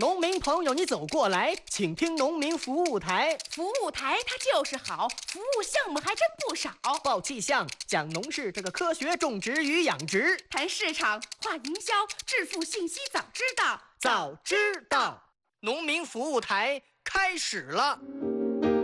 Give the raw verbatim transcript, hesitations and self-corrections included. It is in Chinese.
农民朋友，你走过来，请听农民服务台。 服务台它就是好，服务项目还真不少。 报气象，讲农事这个科学种植与养殖， 谈市场，话营销，致富信息早知道， 早知道。农民服务台开始了。